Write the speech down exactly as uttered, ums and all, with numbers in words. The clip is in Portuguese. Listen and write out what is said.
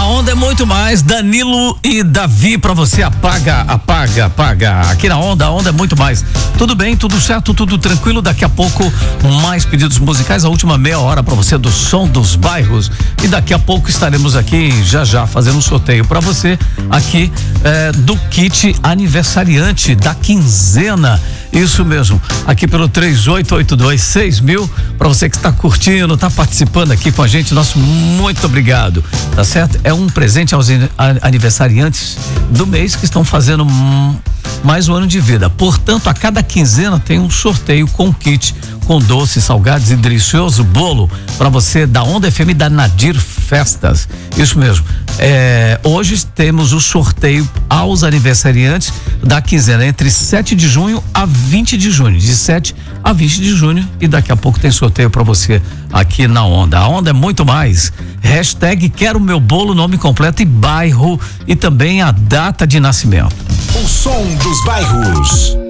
Onda é muito mais. Danilo e Davi pra você. Apaga, apaga, apaga. Aqui na Onda, a Onda é muito mais. Tudo bem, tudo certo, tudo tranquilo. Daqui a pouco, mais pedidos musicais. A última meia hora pra você do Som dos Bairros. E daqui a pouco estaremos aqui já já fazendo um sorteio pra você aqui eh, do kit aniversariante da quinzena. Isso mesmo, aqui pelo três oito oito dois seis mil, para você que está curtindo, está participando aqui com a gente, nosso muito obrigado, tá certo? É um presente aos aniversariantes do mês que estão fazendo mais um ano de vida. Portanto, a cada quinzena tem um sorteio com kit, com doces, salgados e delicioso bolo para você da Onda F M da Nadir Festas. Isso mesmo. É, hoje temos o sorteio aos aniversariantes da quinzena entre sete de junho a vinte de junho, de sete a vinte de junho, e daqui a pouco tem sorteio para você aqui na Onda. A Onda é muito mais. Hashtag quero meu bolo, nome completo e bairro e também a data de nascimento. O som dos bairros.